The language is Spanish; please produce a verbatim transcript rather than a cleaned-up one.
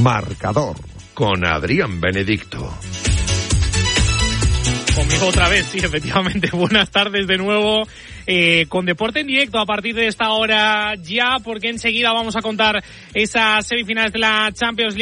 Marcador con Adrián Benedicto. Conmigo otra vez, sí, efectivamente. Buenas tardes de nuevo, eh, con Deporte en Directo a partir de esta hora ya, porque enseguida vamos a contar esas semifinales de la Champions League.